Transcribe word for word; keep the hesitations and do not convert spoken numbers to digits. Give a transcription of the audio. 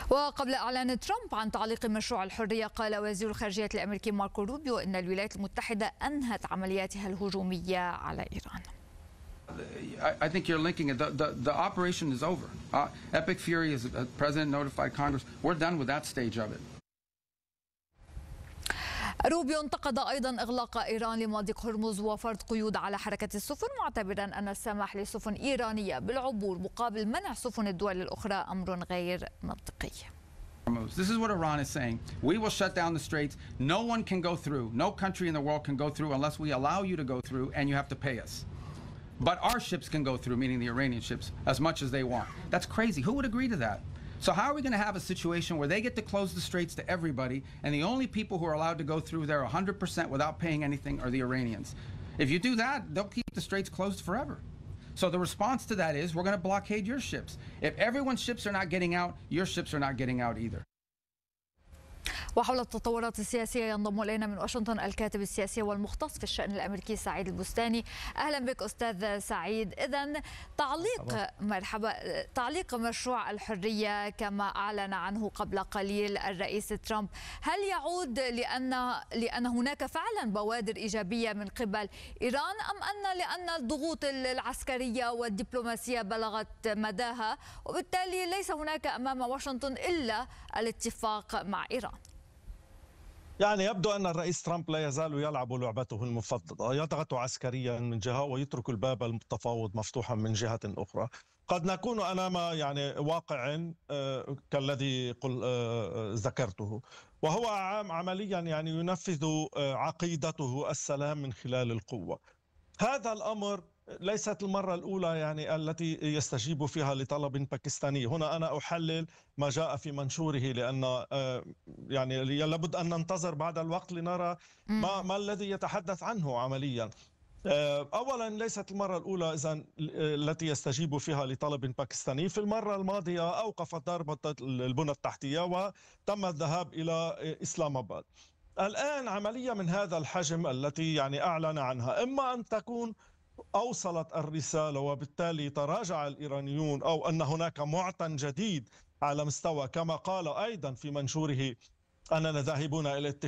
وقبل إعلان ترامب عن تعليق مشروع الحرية، قال وزير الخارجية الأمريكي ماركو روبيو إن الولايات المتحدة أنهت عملياتها الهجومية على إيران. I think you're linking it. The, the, the operation is over. Uh, Epic Fury, as the president notified Congress, we're done with that stage of it. روبيو انتقد أيضا إغلاق إيران لمضيق هرمز وفرض قيود على حركة السفن، معتبرا أن السماح لسفن إيرانية بالعبور مقابل منع سفن الدول الأخرى أمر غير منطقي. This is what Iran is saying. We will shut down the straits. No one can go through. No country in the world can go through unless we allow you to go through, and you have to pay us. But our ships can go through, meaning the Iranian ships, as much as they want. That's crazy. Who would agree to that? So how are we going to have a situation where they get to close the straits to everybody, and the only people who are allowed to go through there one hundred percent without paying anything are the Iranians? If you do that, they'll keep the straits closed forever. So the response to that is we're going to blockade your ships. If everyone's ships are not getting out, your ships are not getting out either. وحول التطورات السياسية ينضم إلينا من واشنطن الكاتب السياسي والمختص في الشأن الأمريكي سعيد البستاني. أهلا بك أستاذ سعيد. إذن تعليق مرحبا تعليق مشروع الحرية كما أعلن عنه قبل قليل الرئيس ترامب، هل يعود لأن لأن هناك فعلا بوادر إيجابية من قبل إيران، أم أن لأن الضغوط العسكرية والدبلوماسية بلغت مداها وبالتالي ليس هناك أمام واشنطن إلا الاتفاق مع إيران؟ يعني يبدو أن الرئيس ترامب لا يزال يلعب لعبته المفضلة، يضغط عسكريا من جهة ويترك الباب التفاوض مفتوحا من جهة أخرى. قد نكون أمام يعني واقع كالذي قل ذكرته، وهو عمليا يعني ينفذ عقيدته السلام من خلال القوة. هذا الأمر ليست المرة الأولى يعني التي يستجيب فيها لطلب باكستاني. هنا أنا أحلل ما جاء في منشوره، لأن يعني لابد أن ننتظر بعد الوقت لنرى ما, ما الذي يتحدث عنه عمليا. أولا ليست المرة الأولى إذن التي يستجيب فيها لطلب باكستاني. في المرة الماضية أوقف ضرب البنى التحتية وتم الذهاب إلى إسلام آباد. الآن عملية من هذا الحجم التي يعني أعلن عنها، إما أن تكون أوصلت الرسالة وبالتالي تراجع الإيرانيون، أو أن هناك معطى جديد على مستوى كما قال أيضا في منشوره أننا ذاهبون إلى اتفاق